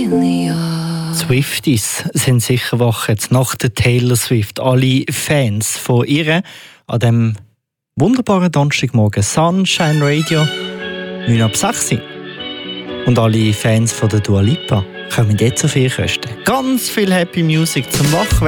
Swifties sind sicher wach jetzt nach der Taylor Swift. Alle Fans von ihr an dem wunderbaren Donnerstagmorgen Sunshine Radio 9 ab 6. Und alle Fans von der Dua Lipa kommen jetzt auf ihre Kosten. Ganz viel Happy Music zum Wachwerden.